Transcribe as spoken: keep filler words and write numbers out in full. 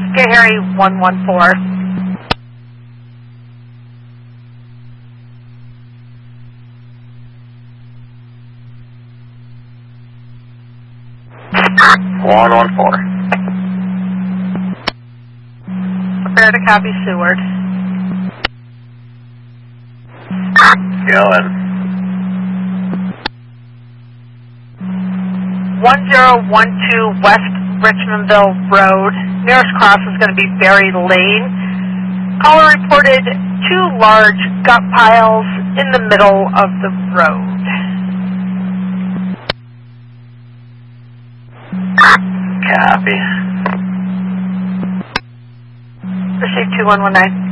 Get Harry one one four. one one four. Prepare to copy Seward. Going. one zero one two West Richmondville Road. Nearest cross is going to be Berry Lane. Caller reported two large gut piles in the middle of the road. Copy. Receive two one one nine.